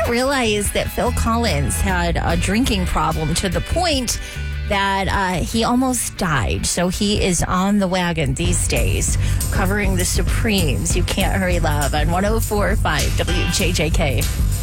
realize that Phil Collins had a drinking problem to the point that he almost died. So he is on the wagon these days, covering the Supremes. You Can't Hurry Love on 104.5 WJJK.